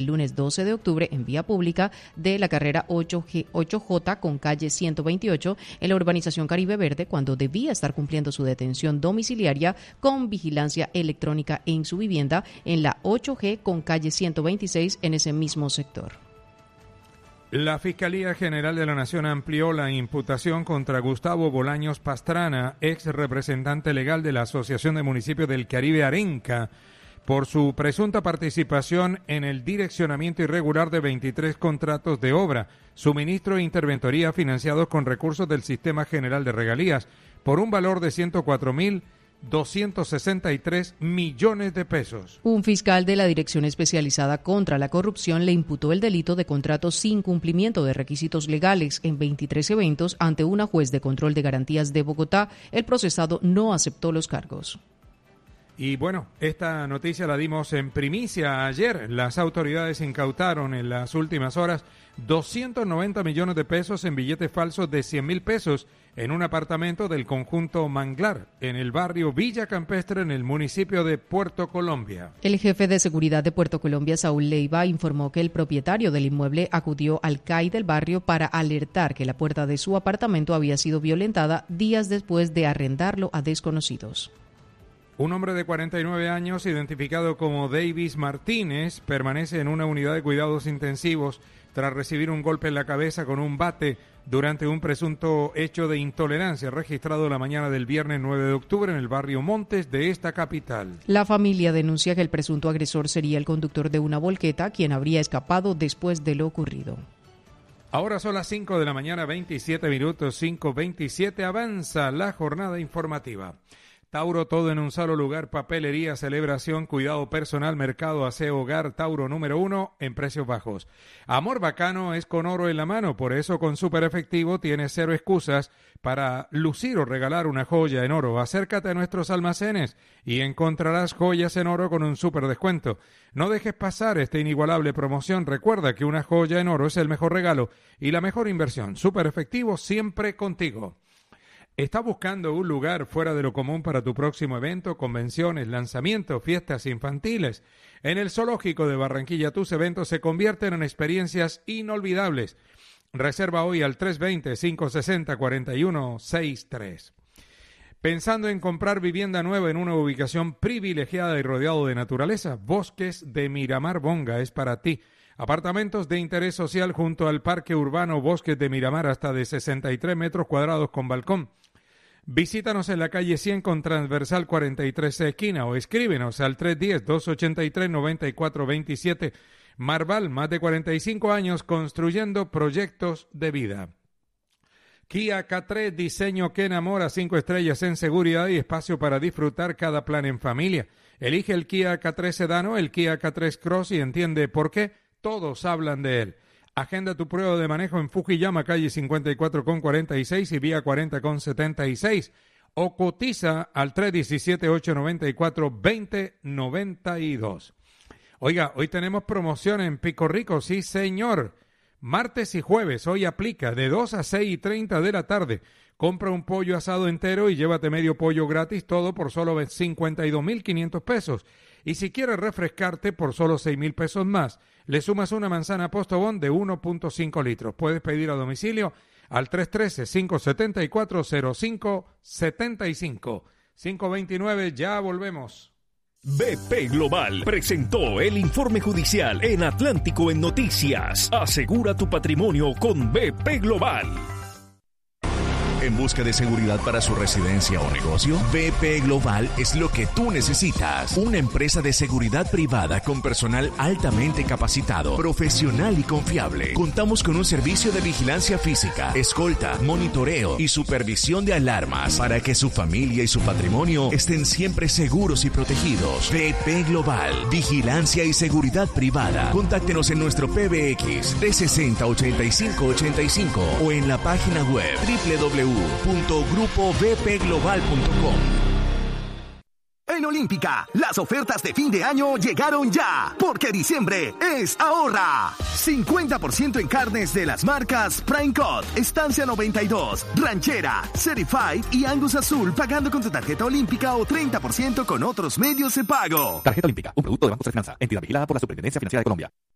el lunes 12 de octubre en vía pública de la carrera 8J con calle 128 en la urbanización Caribe Verde, cuando debía estar cumpliendo su detención domiciliaria con vigilancia electrónica en su vivienda en la 8G con calle 126 en ese mismo sector. La Fiscalía General de la Nación amplió la imputación contra Gustavo Bolaños Pastrana, ex representante legal de la Asociación de Municipios del Caribe Arenca, por su presunta participación en el direccionamiento irregular de 23 contratos de obra, suministro e interventoría financiados con recursos del Sistema General de Regalías, por un valor de 104.263 millones de pesos. Un fiscal de la Dirección Especializada contra la Corrupción le imputó el delito de contratos sin cumplimiento de requisitos legales en 23 eventos ante una juez de control de garantías de Bogotá. El procesado no aceptó los cargos. Y bueno, esta noticia la dimos en primicia ayer. Las autoridades incautaron en las últimas horas 290 millones de pesos en billetes falsos de 100.000 pesos en un apartamento del conjunto Manglar, en el barrio Villa Campestre, en el municipio de Puerto Colombia. El jefe de seguridad de Puerto Colombia, Saúl Leiva, informó que el propietario del inmueble acudió al CAI del barrio para alertar que la puerta de su apartamento había sido violentada días después de arrendarlo a desconocidos. Un hombre de 49 años, identificado como Davis Martínez, permanece en una unidad de cuidados intensivos tras recibir un golpe en la cabeza con un bate durante un presunto hecho de intolerancia registrado la mañana del viernes 9 de octubre en el barrio Montes de esta capital. La familia denuncia que el presunto agresor sería el conductor de una volqueta, quien habría escapado después de lo ocurrido. Ahora son las 5 de la mañana, 27 minutos, 5:27, avanza la jornada informativa. Tauro, todo en un solo lugar, papelería, celebración, cuidado personal, mercado, aseo, hogar. Tauro número 1 en precios bajos. Amor bacano es con oro en la mano, por eso con Super Efectivo tienes 0 excusas para lucir o regalar una joya en oro. Acércate a nuestros almacenes y encontrarás joyas en oro con un super descuento. No dejes pasar esta inigualable promoción. Recuerda que una joya en oro es el mejor regalo y la mejor inversión. Super Efectivo, siempre contigo. ¿Estás buscando un lugar fuera de lo común para tu próximo evento, convenciones, lanzamientos, fiestas infantiles? En el Zoológico de Barranquilla tus eventos se convierten en experiencias inolvidables. Reserva hoy al 320-560-4163. Pensando en comprar vivienda nueva en una ubicación privilegiada y rodeado de naturaleza, Bosques de Miramar Bonga es para ti. Apartamentos de interés social junto al Parque Urbano Bosques de Miramar hasta de 63 metros cuadrados con balcón. Visítanos en la calle 100 con transversal 43 esquina o escríbenos al 310-283-9427. Marval, más de 45 años construyendo proyectos de vida. Kia K3, diseño que enamora, 5 estrellas en seguridad y espacio para disfrutar cada plan en familia. Elige el Kia K3 Sedan o el Kia K3 Cross y entiende por qué todos hablan de él. Agenda tu prueba de manejo en Fujiyama, calle 54 con 46 y vía 40 con 76. O cotiza al 317-894-2092. Oiga, hoy tenemos promoción en Pico Rico, sí señor. Martes y jueves, hoy aplica de 2 a 6:30 de la tarde. Compra un pollo asado entero y llévate medio pollo gratis, todo por solo 52.500 pesos. Y si quieres refrescarte por solo 6.000 pesos más, le sumas una manzana Postobón de 1.5 litros. Puedes pedir a domicilio al 313-574-0575. 529, ya volvemos. BP Global presentó el informe judicial en Atlántico en Noticias. Asegura tu patrimonio con BP Global. ¿En busca de seguridad para su residencia o negocio? BP Global es lo que tú necesitas. Una empresa de seguridad privada con personal altamente capacitado, profesional y confiable. Contamos con un servicio de vigilancia física, escolta, monitoreo y supervisión de alarmas para que su familia y su patrimonio estén siempre seguros y protegidos. BP Global, vigilancia y seguridad privada. Contáctenos en nuestro PBX 360-8585 o en la página web www.grupobpglobal.com. En Olímpica, las ofertas de fin de año llegaron ya, porque diciembre es ahorra. 50% en carnes de las marcas Prime Cut, Estancia 92, Ranchera, Certified y Angus Azul, pagando con tu tarjeta Olímpica o 30% con otros medios de pago. Tarjeta Olímpica, un producto de Banco de Finanza, entidad vigilada por la Superintendencia Financiera de Colombia.